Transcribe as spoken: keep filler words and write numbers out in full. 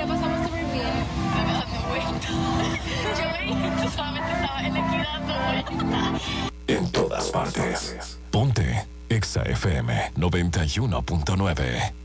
la pasamos súper bien. Acá dando vueltas. Yo veía, tú solamente estaba en la equidad dando vueltas. En todas partes. Ponte Exa F M noventa y uno punto nueve.